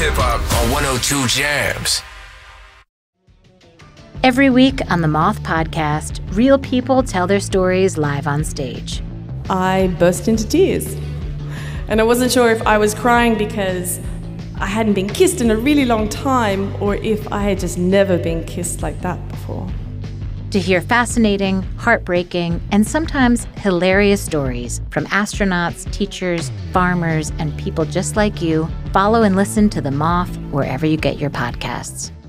hip hop on 102 Jams. Every week on the Moth Podcast, real people tell their stories live on stage. I burst into tears. And I wasn't sure if I was crying because I hadn't been kissed in a really long time or if I had just never been kissed like that before. To hear fascinating, heartbreaking, and sometimes hilarious stories from astronauts, teachers, farmers, and people just like you, follow and listen to The Moth wherever you get your podcasts.